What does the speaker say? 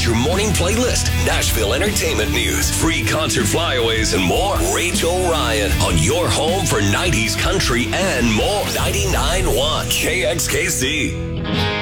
Here's your morning playlist. Nashville entertainment news, free concert flyaways, and more. Rachel Ryan on your home for 90s country and more. 99.1 KXKC.